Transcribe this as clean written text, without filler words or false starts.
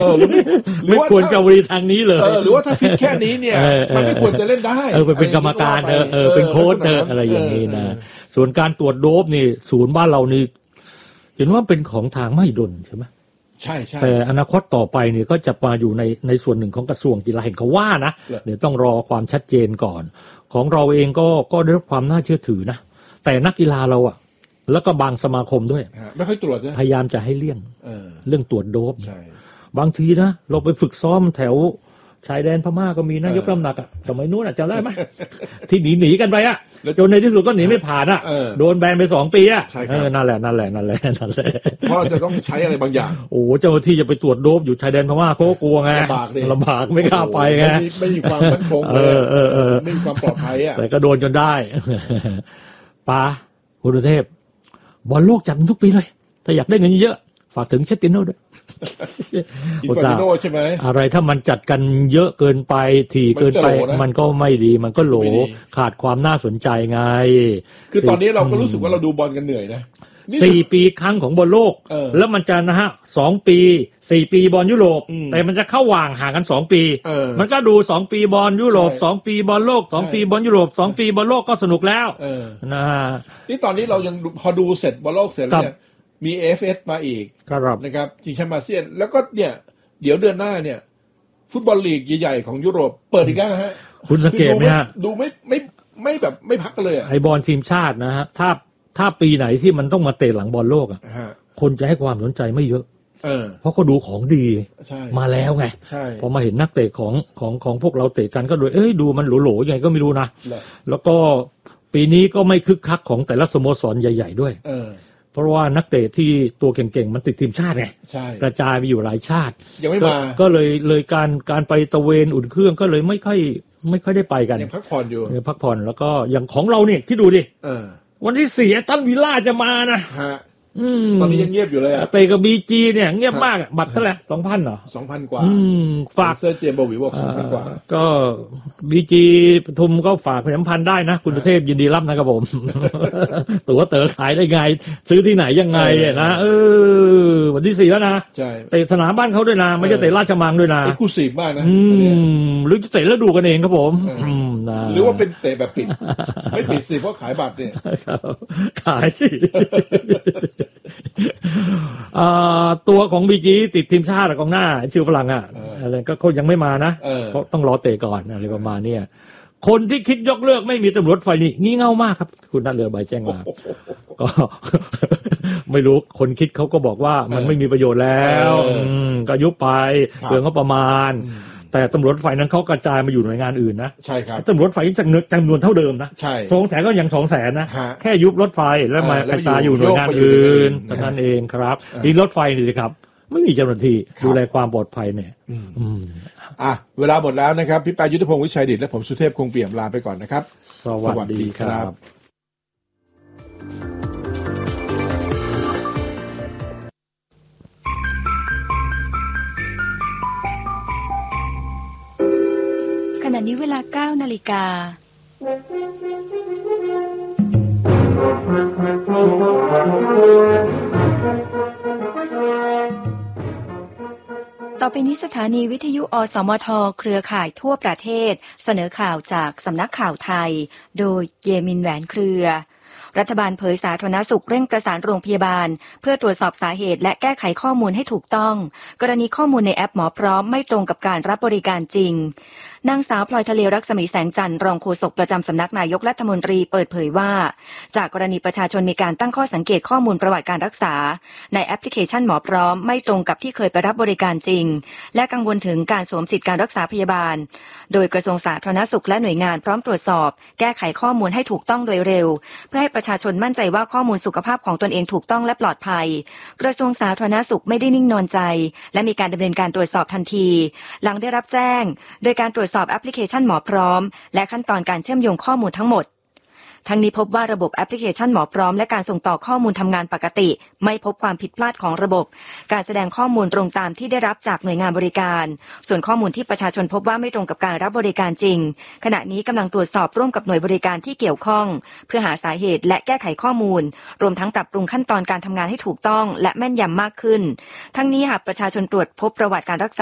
หรือไม่ควรจะบริทางนี้เลยหรือว่าถ้าฟิตแค่นี้เนี่ยมันไม่ควรจะเล่นได้เป็นกรรมการเป็นโค้ชอะไรอย่างนี้นะส่วนการตรวจโดปนี่ศูนย์บ้านเรานี่เห็นว่าเป็นของทางมหิดลใช่ไหมใช่ใช่แต่อนาคตต่อไปเนี่ยก็จะมาอยู่ในส่วนหนึ่งของกระทรวงกีฬาเห็นเขาว่านะเดี๋ยวต้องรอความชัดเจนก่อนของเราเองก็ได้รับความน่าเชื่อถือนะแต่นักกีฬาเราอะแล้วก็บางสมาคมด้วยไม่ค่อยตรวจพยายามจะให้เลี่ยงเรื่องตรวจโดปบางทีนะเราไปฝึกซ้อมแถวชายแดนพม่าก็มีนะยกน้ำหนักอ่ะสมัยนู้นอ่ะจำได้ไหมที่หนีกันไปอ่ะจนในที่สุดก็หนีไม่ผ่านอ่ะโดนแบนไป2 ปีอ่ะนั่นแหละเพราะจะต้องใช้อะไรบางอย่างโอ้เจ้าที่จะไปตรวจโดปอยู่ชายแดนพม่าเขาก็กลัวไงลำบากไม่กล้าไปไงไม่มีความมั่นคงไม่มีความปลอดภัยอ่ะแต่ก็โดนจนได้ป้าคุณเทพบอลโลกจัดทุกปีเลยถ้าอยากได้เงินเยอะฝากถึงเชตติโน่ด้วยอินฟาติโน่ใช่ไหมอะไรถ้ามันจัดกันเยอะเกินไปถี่เกินไปมันก็ไม่ดีมันก็โหลขาดความน่าสนใจไงคือตอนนี้เราก็รู้สึกว่าเราดูบอลกันเหนื่อยนะ 4 ปีครั้งของบอลโลกแล้วมันจะนะฮะ2 ปี4 ปีบอลยุโรปแต่มันจะเข้าว่างห่างกัน2 ปีมันก็ดู2 ปีบอลยุโรป2 ปีบอลโลก2 ปีบอลยุโรป2 ปีบอลโลกก็สนุกแล้วนะฮะนี่ตอนนี้เรายังพอดูเสร็จบอลโลกเสร็จแล้วเนี่ยมี AFS มาอีกนะครับชิงแชมป์อาเซียนแล้วก็เนี่ยเดี๋ยวเดือนหน้าเนี่ยฟุตบอลลีกใหญ่ๆของยุโรปเปิดอีกแล้วนะฮะคุณสังเกตไหมฮะดูไม่แบบไม่พักกันเลยไอบอลทีมชาตินะฮะถ้าปีไหนที่มันต้องมาเตะหลังบอลโลกอ่ะคนจะให้ความสนใจไม่เยอะเพราะเขาดูของดีมาแล้วไงพอมาเห็นนักเตะของพวกเราเตะกันก็ดูดูมันโหลๆยังไงก็ไม่รู้นะแล้วก็ปีนี้ก็ไม่คึกคักของแต่ละสโมสรใหญ่ๆด้วยเพราะว่านักเตะที่ตัวเก่งๆมันติดทีมชาติไงกระจายไปอยู่หลายชาติยังไม่มาก็เลยการไปตะเวนอุ่นเครื่องก็เลยไม่ค่อยได้ไปกันยังพักผ่อนอยู่พักผ่อนแล้วก็อย่างของเราเนี่ยที่ดูดิวันที่4ตันวิลล่าจะมานะตอนนี้ยังเงียบอยู่เลยเตะกับบีจีเนี่ยเงียบมากบัตรเท่าไหร่ 2,000 เหรอ 2,000 กว่าฝากเซอร์เจมส์บวีบอก 2,000 กว่าก็บีจีปทุมก็ฝาก1,000ได้นะคุณสุเทพยินดีรับนะครับผมตั๋วเต๋อขายได้ไงซื้อที่ไหนยังไงนะวันที่4แล้วนะใช่เตะสนามบ้านเขาด้วยนะไม่ใช่เตะราชมังด้วยนะเอ็กซ์คลูซีฟมากนะหรือจะเตะแล้วดูกันเองครับผมหรือว่าเป็นเตะแบบปิดไม่ปิดสิเพราะขายบัตรเนี่ยขายสิตัวของบีจีติดทีมชาติกองหน้าชื่อฝรั่งอะไรก็เขายังไม่มานะเพราะต้องรอเตะก่อนอะไรประมาณนี้คนที่คิดยกเลิกไม่มีตำรวจไฟนี่งี่เง่ามากครับคุณนัทเรือใบแจ้งมาก็ไม่รู้คนคิดเขาก็บอกว่ามันไม่มีประโยชน์แล้วก็ยุบไปเปลืองงบประมาณแต่ตำรวจไฟนั้นเขากระจายมาอยู่หน่วยงานอื่นนะใช่ครับตำรวจไฟจำนวนเท่าเดิมนะ200,000ก็ยัง200,000นะแค่ยุบรถไฟแล้วมากระจายอยู่หน่วยงานอื่นเท่านั้นเองครับนี่รถไฟนี่สิครับไม่มีเจ้าหน้าที่ดูแลความปลอดภัยเนี่ยเวลาหมดแล้วนะครับพี่ปายุทธพงศ์วิชัยดิษฐ์และผมสุเทพคงเปี่ยมลาไปก่อนนะครับสวัสดีครับขณะนี้เวลา 9 นาฬิกาต่อไปนี้สถานีวิทยุอสมทเครือข่ายทั่วประเทศเสนอข่าวจากสำนักข่าวไทยโดยเยมินแหวนเครือรัฐบาลเผยสาธารณสุขเร่งประสานโรงพยาบาลเพื่อตรวจสอบสาเหตุและแก้ไขข้อมูลให้ถูกต้องกรณีข้อมูลในแอปหมอพร้อมไม่ตรงกับการรับบริการจริงนางสาวพลอยทะเลรักษมีแสงจันทร์รองโฆษกประจำสำนักนายกรัฐมนตรีเปิดเผยว่าจากกรณีประชาชนมีการตั้งข้อสังเกตข้อมูลประวัติการรักษาในแอปพลิเคชันหมอพร้อมไม่ตรงกับที่เคยไปรับบริการจริงและกังวลถึงการสวมสิทธิการรักษาพยาบาลโดยกระทรวงสาธารณสุขและหน่วยงานพร้อมตรวจสอบแก้ไขข้อมูลให้ถูกต้องโดยเร็วเพื่อให้ประชาชนมั่นใจว่าข้อมูลสุขภาพของตนเองถูกต้องและปลอดภัยกระทรวงสาธารณสุขไม่ได้นิ่งนอนใจและมีการดำเนินการตรวจสอบทันทีหลังได้รับแจ้งโดยการตรวจสอบแอปพลิเคชันหมอพร้อมและขั้นตอนการเชื่อมโยงข้อมูลทั้งหมดทั้งนี้พบว่าระบบแอปพลิเคชันหมอพร้อมและการส่งต่อข้อมูลทำงานปกติไม่พบความผิดพลาดของระบบการแสดงข้อมูลตรงตามที่ได้รับจากหน่วยงานบริการส่วนข้อมูลที่ประชาชนพบว่าไม่ตรงกับการรับบริการจริงขณะนี้กำลังตรวจสอบร่วมกับหน่วยบริการที่เกี่ยวข้องเพื่อหาสาเหตุและแก้ไขข้อมูลรวมทั้งปรับปรุงขั้นตอนการทำงานให้ถูกต้องและแม่นยำมากขึ้นทั้งนี้หากประชาชนตรวจพบประวัติการรักษา